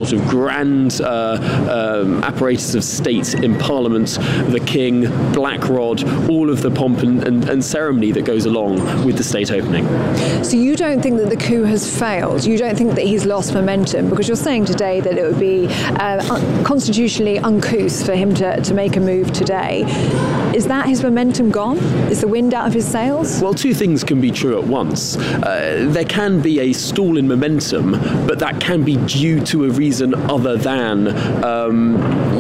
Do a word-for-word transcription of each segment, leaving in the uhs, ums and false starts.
sort of grand uh, um, apparatus of state in Parliament, the King, Black Rod, all of the pomp and, and, and ceremony that goes along with the state opening. So you don't think that the coup has failed? You don't think that he's lost momentum? Because you're saying today that it would be uh, un- constitutionally uncouth for him to, to make a move today. Is that his momentum gone? Is the wind out of his sails? Well, two things can be true at once. Uh, there can be a stall in momentum, but that can be due to a reason other than um,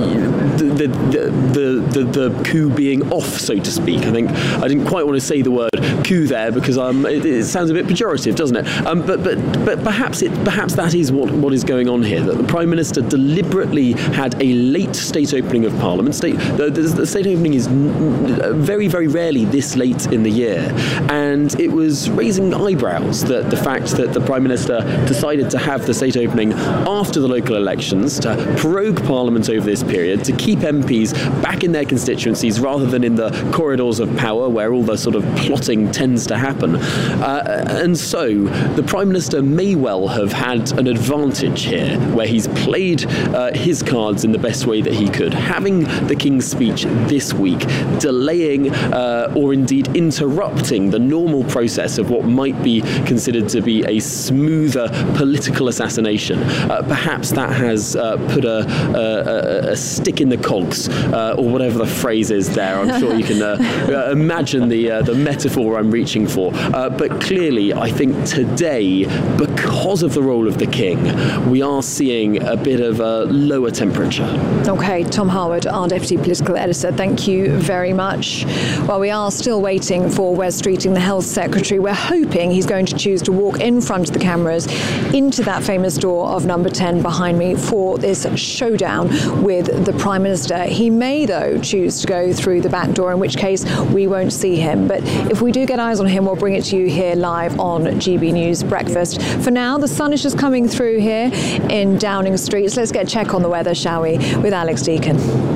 the, the, the, the, the coup being off, so to speak. I think I didn't quite want to say the word coup there because um, it, it sounds a bit pejorative, doesn't it? Um, but but but perhaps it perhaps that is what, what is going on here. That the Prime Minister deliberately had a late state opening of Parliament. State the, the, the state opening is very very rarely this late in the year, and it was raising eyebrows that the fact that the Prime Minister decided to have the state opening after the local elections, to prorogue Parliament over this period, to keep M Ps back in their constituencies rather than in the corridors of power where all the sort of plotting tends to happen. Uh, and so the Prime Minister may well have had an advantage here, where he's played uh, his cards in the best way that he could, having the King's speech this week, delaying uh, or indeed interrupting the normal process of what might be considered to be a smoother political assassination. Uh, perhaps that has uh, put a, a, a stick in the cogs, uh, or whatever the phrase is there. I'm sure you can uh, imagine the uh, the metaphor I'm reaching for. Uh, but clearly, I think today, because of the role of the King, we are seeing a bit of a lower temperature. Okay, Tom Harwood, our Deputy Political Editor, thank you very much. Well, we are still waiting for Wes Streeting, the Health Secretary. We're hoping he's going to choose to walk in front of the cameras into that famous door of number ten behind me for this showdown with the Prime Minister. He may, though, choose to go through the back door, in which case we won't see him. But if we do get eyes on him, we'll bring it to you here live on G B News Breakfast. For now, the sun is just coming through here in Downing Street. So let's get a check on the weather, shall we, with Alex Deacon.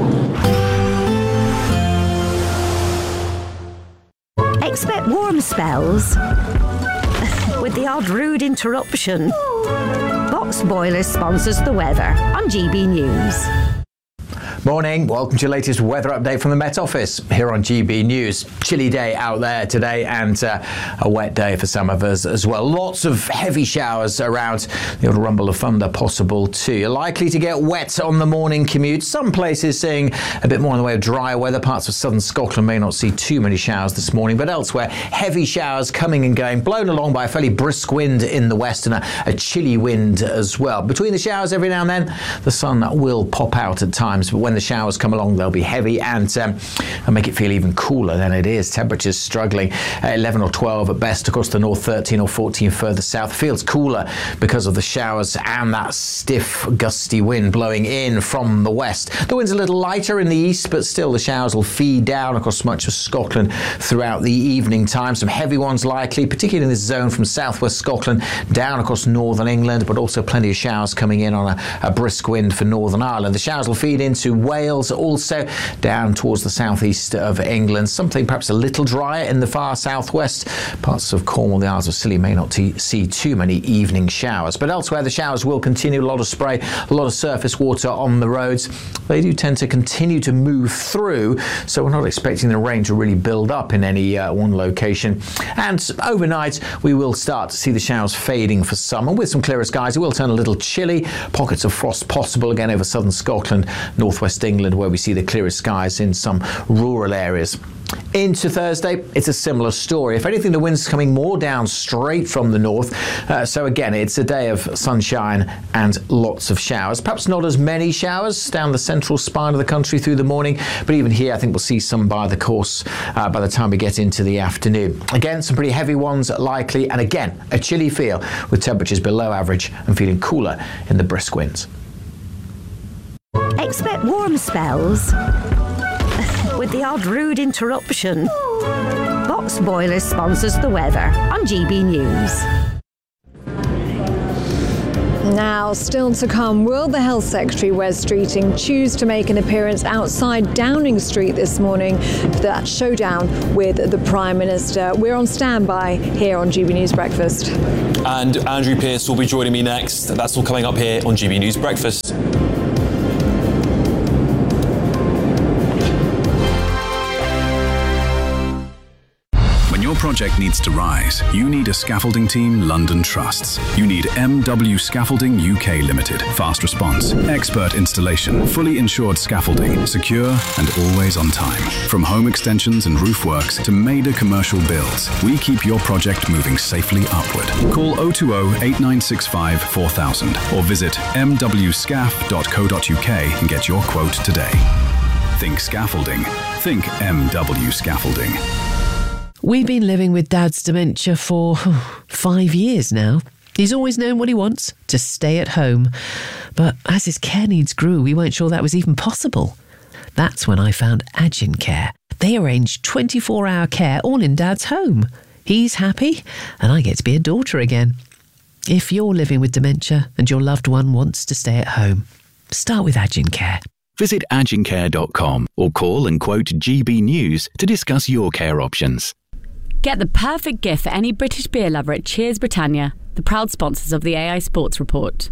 Expect warm spells with the odd rude interruption. Box Boilers sponsors the weather on G B News. Morning, welcome to your latest weather update from the Met Office here on G B News. Chilly day out there today, and uh, a wet day for some of us as well. Lots of heavy showers around, the odd rumble of thunder possible too. You're likely to get wet on the morning commute. Some places seeing a bit more in the way of dry weather. Parts of southern Scotland may not see too many showers this morning, but elsewhere heavy showers coming and going, blown along by a fairly brisk wind in the west and a, a chilly wind as well. Between the showers every now and then the sun will pop out at times, but when the showers come along, they'll be heavy and um, and make it feel even cooler than it is. Temperatures struggling at eleven or twelve at best across the north, thirteen or fourteen further south. Feels cooler because of the showers and that stiff, gusty wind blowing in from the west. The wind's a little lighter in the east, but still the showers will feed down across much of Scotland throughout the evening time. Some heavy ones likely, particularly in this zone from southwest Scotland down across northern England, but also plenty of showers coming in on a, a brisk wind for Northern Ireland. The showers will feed into Wales, also down towards the southeast of England. Something perhaps a little drier in the far southwest. Parts of Cornwall, the Isles of Scilly may not t- see too many evening showers. But elsewhere, the showers will continue. A lot of spray, a lot of surface water on the roads. They do tend to continue to move through, so we're not expecting the rain to really build up in any uh, one location. And overnight, we will start to see the showers fading for some. And with some clearer skies, it will turn a little chilly. Pockets of frost possible again over southern Scotland, northwest England, where we see the clearest skies in some rural areas. Into Thursday, it's a similar story. If anything, the wind's coming more down straight from the north. Uh, so again, it's a day of sunshine and lots of showers. Perhaps not as many showers down the central spine of the country through the morning, but even here, I think we'll see some by the course uh, by the time we get into the afternoon. Again, some pretty heavy ones likely, and again, a chilly feel with temperatures below average and feeling cooler in the brisk winds. Expect warm spells with the odd rude interruption. Box Boilers sponsors the weather on G B News. Now, still to come, will the Health Secretary, Wes Streeting, choose to make an appearance outside Downing Street this morning for that showdown with the Prime Minister? We're on standby here on G B News Breakfast. And Andrew Pearce will be joining me next. That's all coming up here on G B News Breakfast. Your project needs to rise. You need a scaffolding team London trusts. You need M W Scaffolding U K Limited. Fast response, expert installation, fully insured scaffolding, secure and always on time. From home extensions and roof works to major commercial builds, we keep your project moving safely upward. Call oh two oh, eight nine six five, four thousand or visit m w scaff dot co dot u k and get your quote today. Think scaffolding. Think M W Scaffolding. We've been living with Dad's dementia for five years now. He's always known what he wants, to stay at home. But as his care needs grew, we weren't sure that was even possible. That's when I found Agin Care. They arrange twenty-four hour care all in Dad's home. He's happy, and I get to be a daughter again. If you're living with dementia and your loved one wants to stay at home, start with Agin Care. Visit agin care dot com or call and quote G B News to discuss your care options. Get the perfect gift for any British beer lover at Cheers Britannia, the proud sponsors of the A I Sports Report.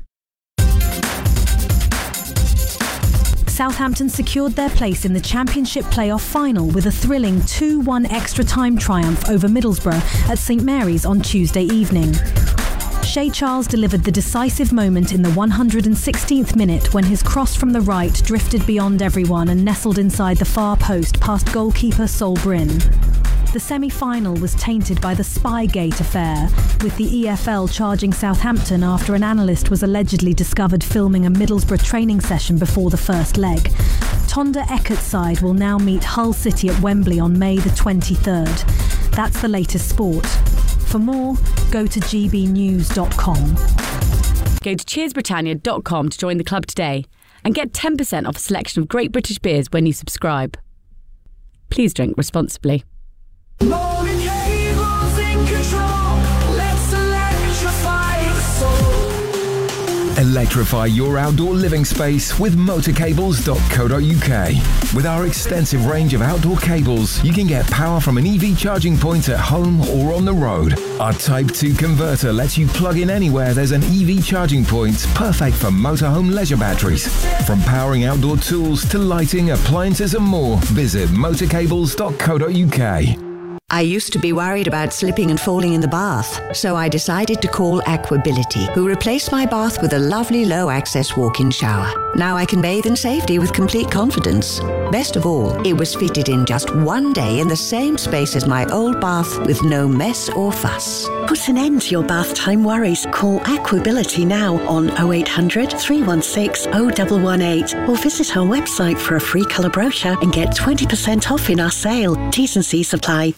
Southampton secured their place in the Championship playoff final with a thrilling two one extra time triumph over Middlesbrough at St Mary's on Tuesday evening. Shea Charles delivered the decisive moment in the one hundred sixteenth minute when his cross from the right drifted beyond everyone and nestled inside the far post past goalkeeper Sol Brynn. The semi-final was tainted by the Spygate affair, with the E F L charging Southampton after an analyst was allegedly discovered filming a Middlesbrough training session before the first leg. Tonda Eckert's side will now meet Hull City at Wembley on May the twenty-third. That's the latest sport. For more, go to g b news dot com. Go to cheers britannia dot com to join the club today and get ten percent off a selection of great British beers when you subscribe. Please drink responsibly. Morning cables in control. Let's electrify the soul. Electrify your outdoor living space with motor cables dot co dot u k. With our extensive range of outdoor cables, you can get power from an E V charging point at home or on the road. Our Type two converter lets you plug in anywhere there's an E V charging point, perfect for motorhome leisure batteries. From powering outdoor tools to lighting, appliances and more, visit motor cables dot co dot u k. I used to be worried about slipping and falling in the bath, so I decided to call Aquability, who replaced my bath with a lovely low-access walk-in shower. Now I can bathe in safety with complete confidence. Best of all, it was fitted in just one day in the same space as my old bath with no mess or fuss. Put an end to your bath time worries. Call Aquability now on oh eight hundred, three one six, oh one one eight or visit our website for a free colour brochure and get twenty percent off in our sale. T's and C's apply.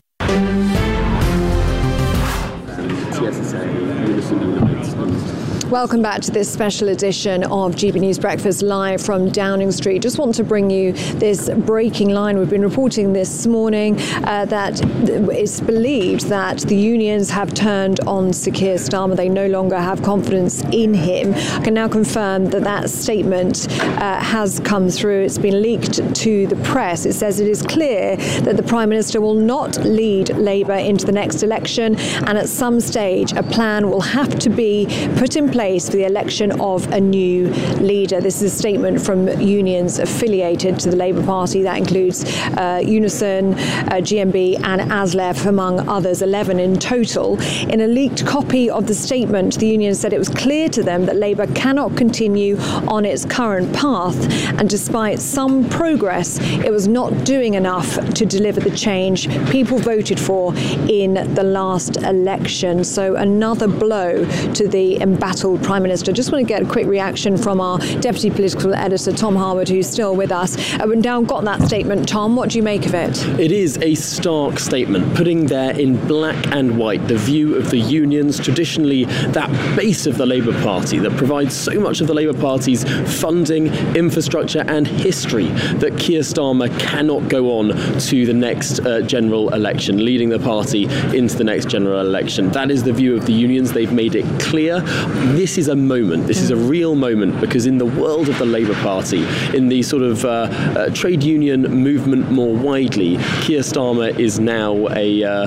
Welcome back to this special edition of G B News Breakfast live from Downing Street. Just want to bring you this breaking line. We've been reporting this morning uh, that it's believed that the unions have turned on Sir Keir Starmer. They no longer have confidence in him. I can now confirm that that statement uh, has come through. It's been leaked to the press. It says it is clear that the Prime Minister will not lead Labour into the next election, and at some stage a plan will have to be put in place for the election of a new leader. This is a statement from unions affiliated to the Labour Party. That includes uh, Unison, uh, G M B and ASLEF, among others, eleven in total. In a leaked copy of the statement, the union said it was clear to them that Labour cannot continue on its current path, and despite some progress, it was not doing enough to deliver the change people voted for in the last election. So another blow to the embattled Prime Minister. Just want to get a quick reaction from our Deputy Political Editor, Tom Harwood, who's still with us. Uh, we've now got that statement. Tom, what do you make of it? It is a stark statement, putting there in black and white the view of the unions, traditionally that base of the Labour Party that provides so much of the Labour Party's funding, infrastructure and history, that Keir Starmer cannot go on to the next uh, general election, leading the party into the next general election. That is the view of the unions. They've made it clear. this is a moment, this is a real moment, because in the world of the Labour Party, in the sort of uh, uh, trade union movement more widely, Keir Starmer is now a, uh,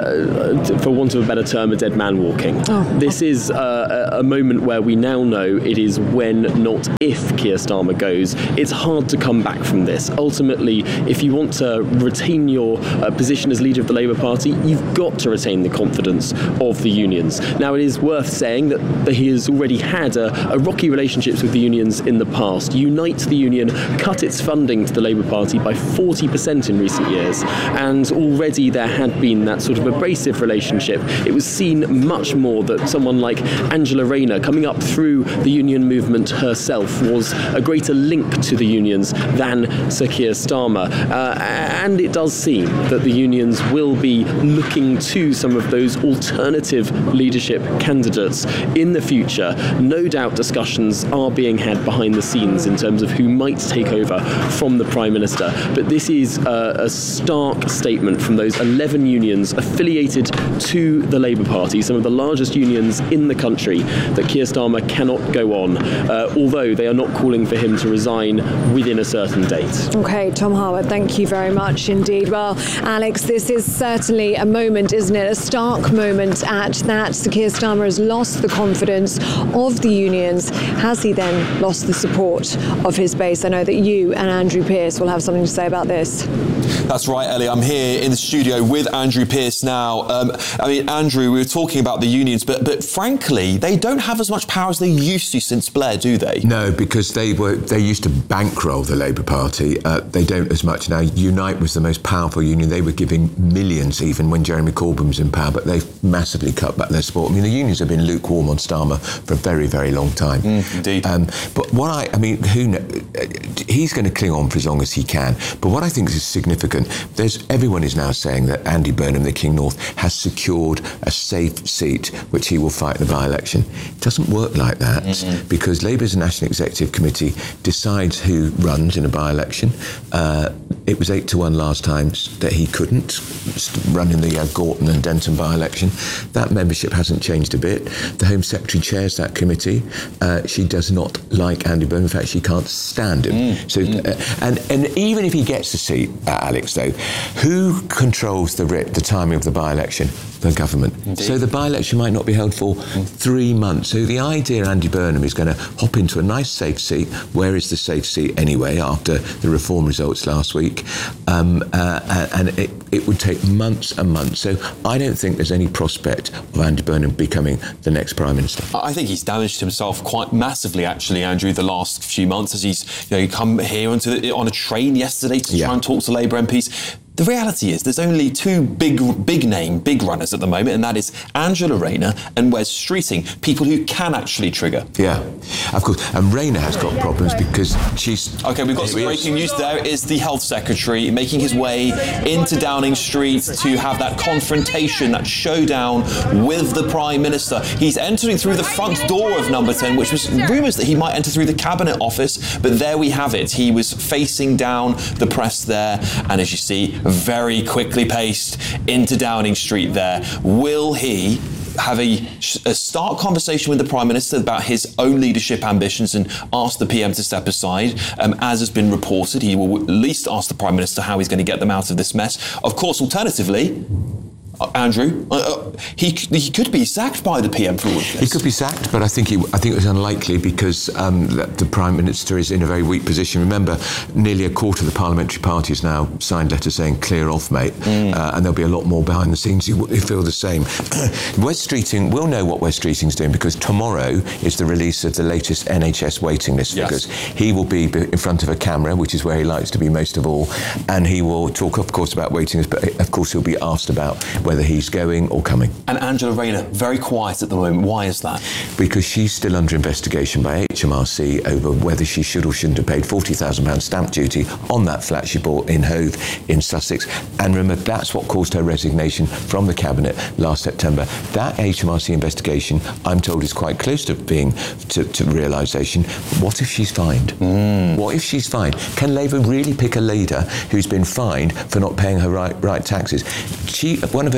uh, for want of a better term, a dead man walking. Oh. This is uh, a moment where we now know it is when, not if, Keir Starmer goes. It's hard to come back from this. Ultimately, if you want to retain your uh, position as leader of the Labour Party, you've got to retain the confidence of the unions. Now, it is worth saying that, that he has already had a, a rocky relationships with the unions in the past. Unite, the union, cut its funding to the Labour Party by forty percent in recent years, and already there had been that sort of abrasive relationship. It was seen much more that someone like Angela Rayner, coming up through the union movement herself, was a greater link to the unions than Sir Keir Starmer. Uh, and it does seem that the unions will be looking to some of those alternative leadership candidates in the future. No doubt discussions are being had behind the scenes in terms of who might take over from the Prime Minister. But this is a, a stark statement from those eleven unions affiliated to the Labour Party, some of the largest unions in the country, that Keir Starmer cannot go on, uh, although they are not calling for him to resign within a certain date. OK, Tom Harwood, thank you very much indeed. Well, Alex, this is certainly a moment, isn't it? A stark moment at that. Sir Keir Starmer has lost the confidence of the unions. Has he then lost the support of his base? I know that you and Andrew Pearce will have something to say about this. That's right, Ellie. I'm here in the studio with Andrew Pearce now. Um, I mean, Andrew, we were talking about the unions, but but frankly, they don't have as much power as they used to since Blair, do they? No, because they were they used to bankroll the Labour Party. Uh, they don't as much now. Unite was the most powerful union. They were giving millions even when Jeremy Corbyn was in power, but they've massively cut back their support. I mean, the unions have been lukewarm on Starmer for a very, very long time. Mm, indeed. Um, but what I, I mean, who knows? He's going to cling on for as long as he can. But what I think is significant, there's everyone is now saying that Andy Burnham, the King North, has secured a safe seat which he will fight in the by-election. It doesn't work like that, mm-hmm. because Labour's National Executive Committee decides who runs in a by-election. Uh, it was eight to one last time that he couldn't run in the uh, Gorton and Denton by-election. That membership hasn't changed a bit. The Home Secretary chairs that committee. Uh, she does not like Andy Burnham. In fact, she can't stand him. Mm. So, mm. Uh, and and even if he gets the seat, uh, Alex, though, who controls the writ, the timing of the by-election? The government. Indeed. So the by-election might not be held for mm. three months. So the idea Andy Burnham is going to hop into a nice safe seat. Where is the safe seat anyway after the reform results last week? Um, uh, and it, it would take months and months. So I don't think there's any prospect of Andy Burnham becoming the next Prime Minister. I think he's damaged himself quite massively, actually, Andrew, the last few months, as he's you know come here onto the, on a train yesterday to yeah. try and talk to Labour M Ps. The reality is there's only two big big name, big runners at the moment, and that is Angela Rayner and Wes Streeting, people who can actually trigger. Yeah, of course. And Rayner has got problems because she's... OK, we've got some breaking news there. Is the Health Secretary making his way into Downing Street to have that confrontation, that showdown with the Prime Minister. He's entering through the front door of Number ten, which was rumours that he might enter through the Cabinet Office, but there we have it. He was facing down the press there, and as you see, very quickly paced into Downing Street there. Will he have a, a stark conversation with the Prime Minister about his own leadership ambitions and ask the P M to step aside? Um, as has been reported, he will at least ask the Prime Minister how he's going to get them out of this mess. Of course, alternatively, Uh, Andrew, uh, uh, he he could be sacked by the P M for all of this. He could be sacked, but I think he I think it was unlikely because um, the, the Prime Minister is in a very weak position. Remember, nearly a quarter of the parliamentary party has now signed letters saying "clear off, mate," mm. uh, and there'll be a lot more behind the scenes who, who feel the same. Wes Streeting, we'll know what Wes Streeting's doing because tomorrow is the release of the latest N H S waiting list yes. figures. He will be in front of a camera, which is where he likes to be most of all, and he will talk, of course, about waiting lists, but of course he'll be asked about whether he's going or coming. And Angela Rayner, very quiet at the moment. Why is that? Because she's still under investigation by H M R C over whether she should or shouldn't have paid forty thousand pounds stamp duty on that flat she bought in Hove in Sussex. And remember, that's what caused her resignation from the Cabinet last September. That H M R C investigation, I'm told, is quite close to being to, to realisation. What if she's fined? Mm. What if she's fined? Can Labour really pick a leader who's been fined for not paying her right, right taxes? She, one of her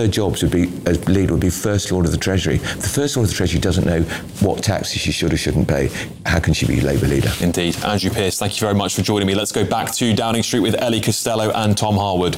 her jobs would be, as leader, would be First Lord of the Treasury. If the First Lord of the Treasury doesn't know what taxes she should or shouldn't pay, how can she be Labour leader? Indeed. Andrew Pearce, thank you very much for joining me. Let's go back to Downing Street with Ellie Costello and Tom Harwood.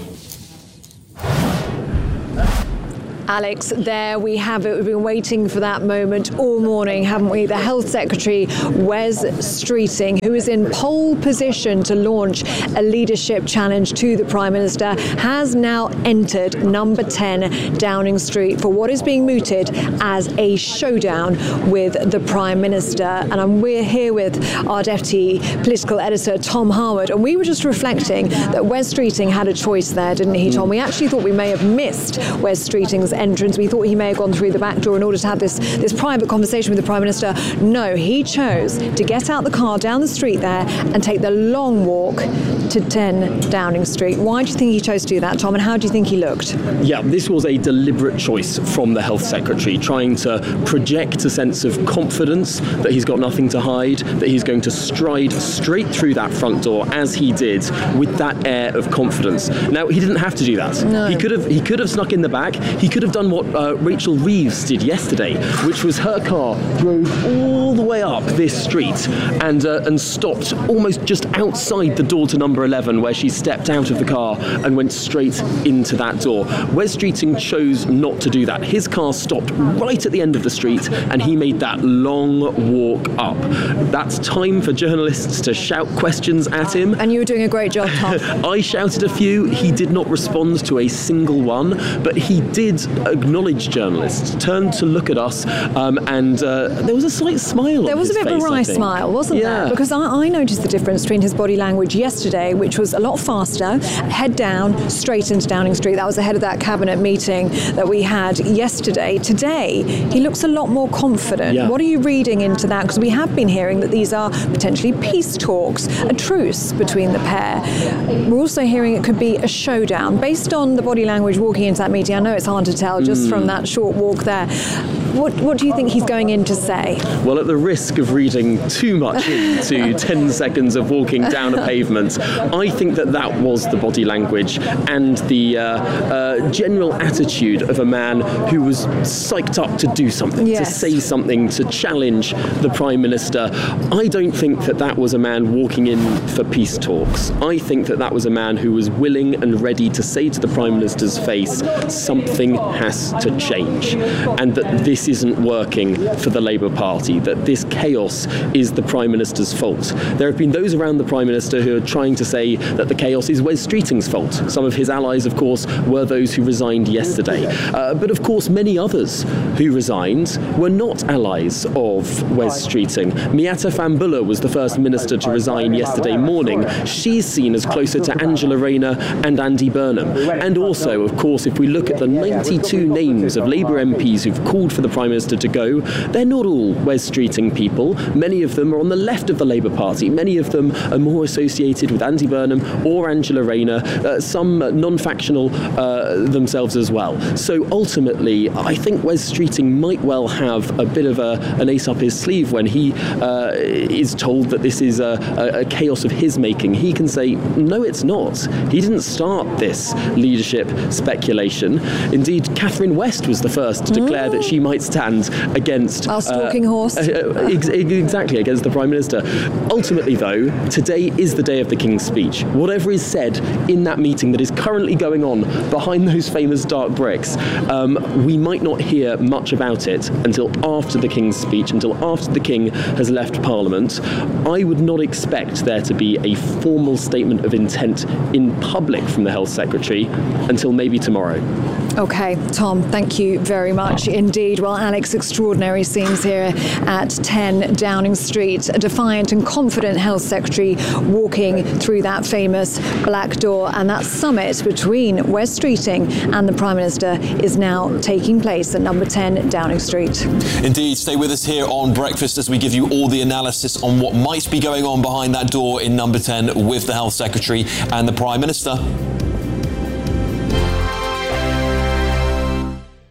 Alex, there we have it. We've been waiting for that moment all morning, haven't we? The Health Secretary, Wes Streeting, who is in pole position to launch a leadership challenge to the Prime Minister, has now entered number ten Downing Street for what is being mooted as a showdown with the Prime Minister. And I'm, we're here with our Deputy Political Editor, Tom Harwood, and we were just reflecting that Wes Streeting had a choice there, didn't he, Tom? We actually thought we may have missed Wes Streeting's entrance. We thought he may have gone through the back door in order to have this, this private conversation with the Prime Minister. No, he chose to get out the car down the street there and take the long walk to ten Downing Street. Why do you think he chose to do that, Tom, and how do you think he looked? Yeah, this was a deliberate choice from the Health Secretary, trying to project a sense of confidence that he's got nothing to hide, that he's going to stride straight through that front door as he did, with that air of confidence. Now, he didn't have to do that. No. He could have he could have snuck in the back. He could have done what uh, Rachel Reeves did yesterday, which was her car drove all the way up this street and uh, and stopped almost just outside the door to number eleven, where she stepped out of the car and went straight into that door. Wes Streeting chose not to do that. His car stopped right at the end of the street and he made that long walk up. That's time for journalists to shout questions at him. And you were doing a great job, Tom. I shouted a few. He did not respond to a single one, but he did acknowledge journalists, turned to look at us, um, and uh, there was a slight smile There on was a his bit of face, a wry I think. smile, wasn't Yeah. there? Because I, I noticed the difference between his body language yesterday, which was a lot faster, head down, straight into Downing Street. That was ahead of that cabinet meeting that we had yesterday. Today, he looks a lot more confident. Yeah. What are you reading into that? Because we have been hearing that these are potentially peace talks, a truce between the pair. We're also hearing it could be a showdown. Based on the body language walking into that meeting, I know it's hard to tell just Mm. from that short walk there. What, what do you think he's going in to say? Well, at the risk of reading too much into ten seconds of walking down a pavement, I think that that was the body language and the uh, uh, general attitude of a man who was psyched up to do something, Yes. to say something, to challenge the Prime Minister. I don't think that that was a man walking in for peace talks. I think that that was a man who was willing and ready to say to the Prime Minister's face, something has to change, and that this isn't working for the Labour Party, that this chaos is the Prime Minister's fault. There have been those around the Prime Minister who are trying to say that the chaos is Wes Streeting's fault. Some of his allies, of course, were those who resigned yesterday. Uh, but of course, many others who resigned were not allies of Wes Streeting. Miatta Fahnbulleh was the first minister to resign yesterday morning. She's seen as closer to Angela Rayner and Andy Burnham. And also, of course, if we look at the ninety-two names of Labour M Ps who've called for the Prime Minister to go, they're not all Wes Streeting people. Many of them are on the left of the Labour Party. Many of them are more associated with Andy Burnham or Angela Rayner, uh, some non-factional uh, themselves as well. So ultimately, I think Wes Streeting might well have a bit of a, an ace up his sleeve when he uh, is told that this is a, a, a chaos of his making. He can say, no, it's not. He didn't start this leadership speculation. Indeed, Catherine West was the first to declare that she might stand against Our stalking uh, horse. uh, ex- exactly, against the Prime Minister. Ultimately, though, today is the day of the King's speech. Whatever is said in that meeting that is currently going on behind those famous dark bricks, um, we might not hear much about it until after the King's speech, until after the King has left Parliament. I would not expect there to be a formal statement of intent in public from the Health Secretary until maybe tomorrow. Okay, Tom, thank you very much indeed. Well, Alex, extraordinary scenes here at ten Downing Street. A defiant and confident Health Secretary walking through that famous black door, and that summit between Wes Streeting and the Prime Minister is now taking place at number ten Downing Street. Indeed, stay with us here on Breakfast as we give you all the analysis on what might be going on behind that door in number ten with the Health Secretary and the Prime Minister.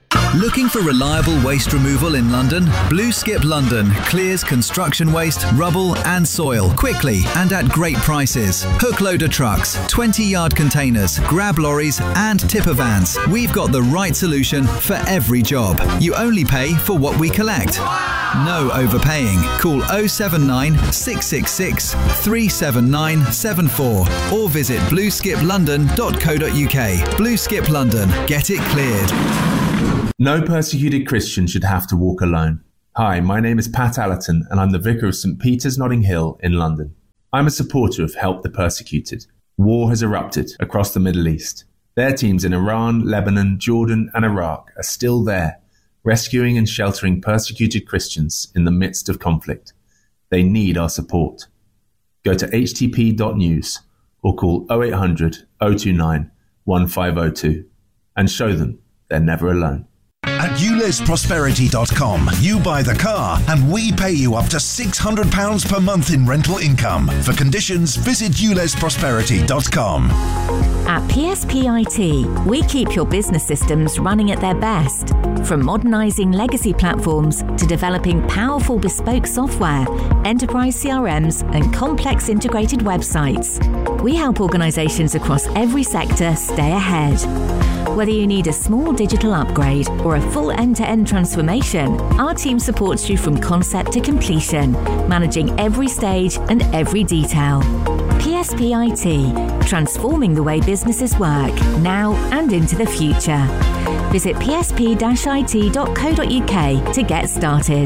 Looking for reliable waste removal in London? Blue Skip London clears construction waste, rubble and soil quickly and at great prices. Hook loader trucks, twenty yard containers, grab lorries and tipper vans. We've got the right solution for every job. You only pay for what we collect. No overpaying. Call oh seven nine, six six six, three seven nine seven four or visit blue skip london dot co dot uk. Blue Skip London. Get it cleared. No persecuted Christian should have to walk alone. Hi, my name is Pat Allerton and I'm the Vicar of St Peter's Notting Hill in London. I'm a supporter of Help the Persecuted. War has erupted across the Middle East. Their teams in Iran, Lebanon, Jordan and Iraq are still there, rescuing and sheltering persecuted Christians in the midst of conflict. They need our support. Go to h t p dot news or call oh eight hundred, oh two nine, one five oh two and show them they're never alone. At ules prosperity dot com, you buy the car and we pay you up to six hundred pounds per month in rental income. For conditions, visit ules prosperity dot com. At P S P I T, we keep your business systems running at their best. From modernising legacy platforms to developing powerful bespoke software, enterprise C R Ms and complex integrated websites. We help organisations across every sector stay ahead. Whether you need a small digital upgrade or a full end-to-end transformation, our team supports you from concept to completion, managing every stage and every detail. P S P I T, transforming the way businesses work, now and into the future. Visit p s p dash i t dot co dot u k to get started.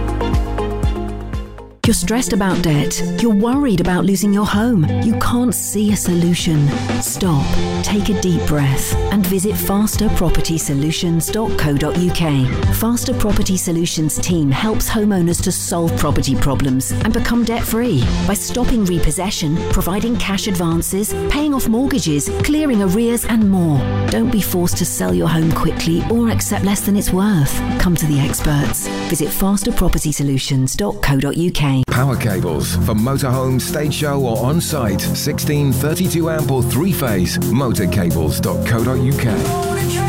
You're stressed about debt. You're worried about losing your home. You can't see a solution. Stop, take a deep breath and visit faster property solutions dot co dot u k. Faster Property Solutions team helps homeowners to solve property problems and become debt-free by stopping repossession, providing cash advances, paying off mortgages, clearing arrears and more. Don't be forced to sell your home quickly or accept less than it's worth. Come to the experts. Visit faster property solutions dot co dot u k. Power cables for motorhome, stage show or on-site. sixteen, thirty-two amp or three-phase. motor cables dot co dot u k.